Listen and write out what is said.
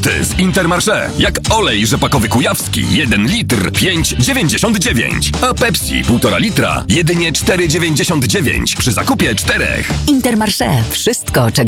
produkty z Intermarché, jak olej rzepakowy kujawski 1 litr 5,99, a Pepsi 1,5 litra jedynie 4,99 przy zakupie 4. Intermarché. Wszystko, czego